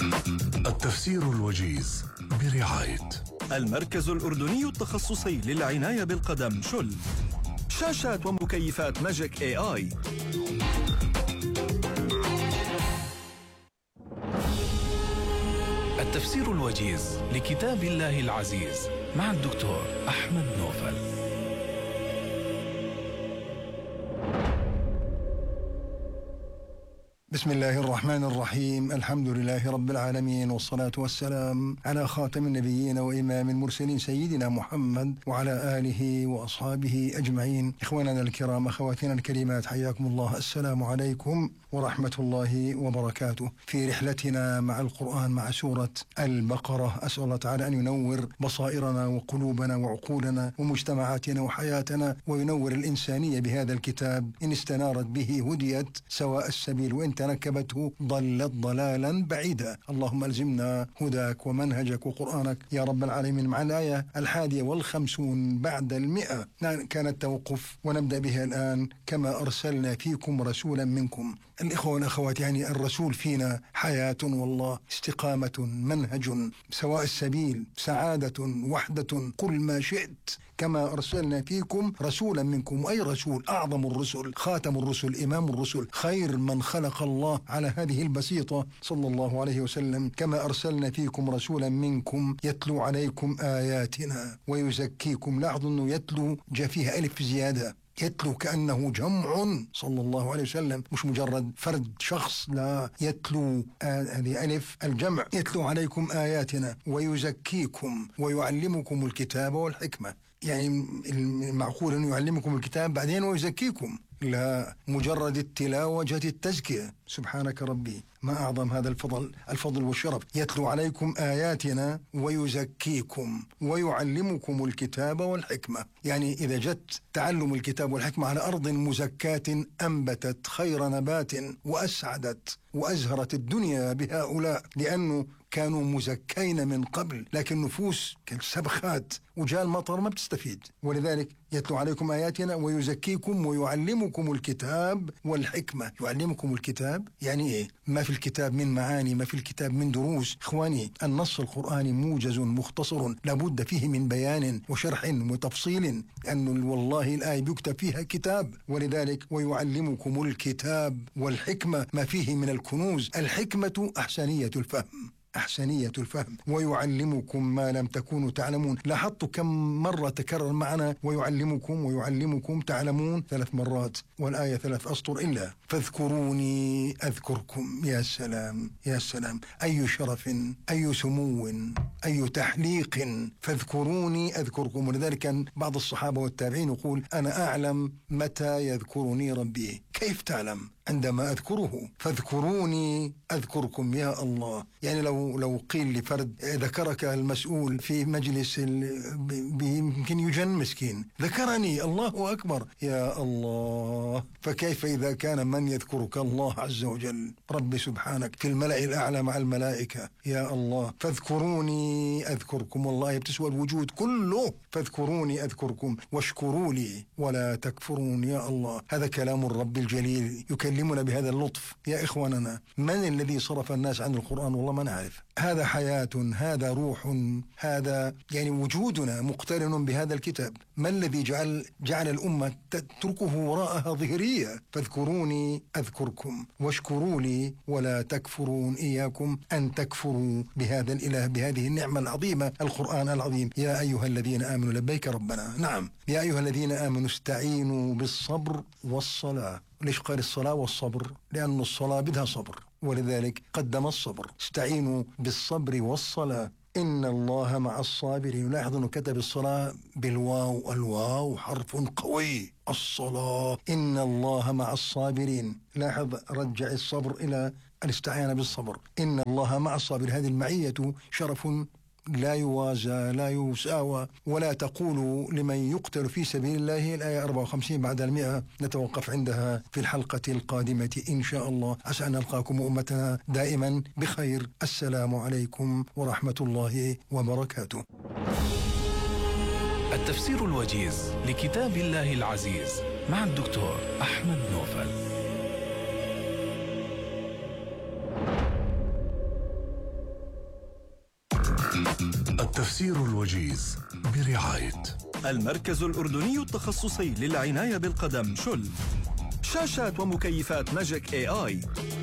التفسير الوجيز برعاية المركز الأردني التخصصي للعناية بالقدم شل. شاشات ومكيفات ماجيك AI. التفسير الوجيز لكتاب الله العزيز مع الدكتور أحمد نوفل. بسم الله الرحمن الرحيم. الحمد لله رب العالمين، والصلاة والسلام على خاتم النبيين وإمام المرسلين سيدنا محمد وعلى آله وأصحابه أجمعين. إخواننا الكرام، أخواتنا الكريمات، حياكم الله. السلام عليكم ورحمة الله وبركاته. في رحلتنا مع القرآن مع سورة البقرة، أسأل الله تعالى أن ينور بصائرنا وقلوبنا وعقولنا ومجتمعاتنا وحياتنا، وينور الإنسانية بهذا الكتاب. إن استنارت به هديت سواء السبيل، وإن تنكبته ضلت ضلالا بعيدا. اللهم ألزمنا هداك ومنهجك وقرآنك يا رب العالمين. مع الآية 51 بعد 100 كان التوقف، ونبدأ بها الآن. كما أرسلنا فيكم رسولا منكم. الإخوة والأخوات، يعني الرسول فينا حياة والله، استقامة، منهج، سواء السبيل، سعادة، وحدة، قل ما شئت. كما أرسلنا فيكم رسولا منكم. أي رسول؟ أعظم الرسل، خاتم الرسل، إمام الرسل، خير من خلق الله على هذه البسيطة صلى الله عليه وسلم. كما أرسلنا فيكم رسولا منكم يتلو عليكم آياتنا ويزكيكم. لاحظوا أنه يتلو جاء فيها ألف زيادة، يتلو كأنه جمع صلى الله عليه وسلم، مش مجرد فرد شخص، لا، يتلو هذه ألف الجمع. يتلو عليكم آياتنا ويزكيكم ويعلمكم الكتاب والحكمة. يعني المعقول أن يعلمكم الكتاب بعدين ويزكيكم؟ لا، مجرد التلاوة جاءت التزكية. سبحانك ربي، ما أعظم هذا الفضل والشرف. يتلو عليكم آياتنا ويزكيكم ويعلمكم الكتاب والحكمة. يعني إذا جت تعلم الكتاب والحكمة على أرض مزكاة أنبتت خير نبات وأسعدت وأزهرت الدنيا بهؤلاء، لأنه كانوا مزكين من قبل، لكن نفوس كالسبخات وجاء المطر ما بتستفيد. ولذلك يتلو عليكم آياتنا ويزكيكم ويعلمكم الكتاب والحكمة. يعلمكم الكتاب يعني إيه؟ ما في الكتاب من معاني، ما في الكتاب من دروس. إخواني، النص القرآني موجز مختصر، لابد فيه من بيان وشرح وتفصيل، أن والله الآية بيكتب فيها كتاب. ولذلك ويعلمكم الكتاب والحكمة، ما فيه من الكنوز. الحكمة أحسنية الفهم. ويعلمكم ما لم تكونوا تعلمون. لاحظتوا كم مرة تكرر معنا ويعلمكم تعلمون 3 مرات، والآية 3 أسطر إلا فاذكروني أذكركم. يا سلام يا سلام، أي شرف، أي سمو، أي تحليق. فاذكروني أذكركم. ولذلك كان بعض الصحابة والتابعين يقول أنا أعلم متى يذكرني ربي. كيف تعلم؟ عندما أذكره. فاذكروني أذكركم. يا الله، يعني لو قيل لفرد ذكرك المسؤول في مجلس يمكن يجن مسكين، ذكرني، الله أكبر، يا الله. فكيف إذا كان من يذكرك الله عز وجل، رب سبحانك، في الملأ الأعلى مع الملائكة. يا الله، فاذكروني أذكركم. والله بتسوى الوجود كله. فاذكروني أذكركم واشكروا لي ولا تكفرون. يا الله، هذا كلام الرب الجليل يكلمنا بهذا اللطف. يا إخواننا، من الذي صرف الناس عن القرآن؟ والله ما نعرف. هذا حياة، هذا روح، هذا يعني وجودنا مقترن بهذا الكتاب. ما الذي جعل الأمة تتركه وراءها ظهرية؟ فاذكروني أذكركم واشكروا لي ولا تكفرون. إياكم أن تكفروا بهذا الإله، بهذه النعمة العظيمة، القرآن العظيم. يا أيها الذين آمنوا، لبيك ربنا، نعم، يا أيها الذين آمنوا استعينوا بالصبر والصلاة. ليش قال الصلاة والصبر؟ لأن الصلاة بدها صبر، ولذلك قدم الصبر. استعينوا بالصبر والصلاة إن الله مع الصابرين. لاحظ أنه كتب الصلاة بالواو. الواو حرف قوي. الصلاة إن الله مع الصابرين. لاحظ، رجع الصبر إلى الاستعانة بالصبر. إن الله مع الصابرين. هذه المعية شرف لا يوازى لا يساوى. ولا تقولوا لمن يقتل في سبيل الله. الآية 54 بعد 100. نتوقف عندها في الحلقة القادمة إن شاء الله. عسى أن نلقاكم أمتنا دائما بخير. السلام عليكم ورحمة الله وبركاته. التفسير الوجيز لكتاب الله العزيز مع الدكتور أحمد نوفل. التفسير الوجيز برعاية المركز الأردني التخصصي للعناية بالقدم شل. شاشات ومكيفات ماجيك AI